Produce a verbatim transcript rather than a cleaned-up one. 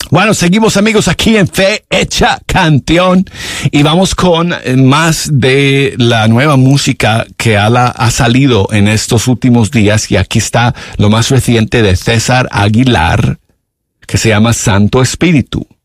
Bueno, seguimos amigos aquí en Fe Hecha Canción y vamos con más de la nueva música que ha, ha salido en estos últimos días, y aquí está lo más reciente de César Aguilar, que se llama Santo Espíritu.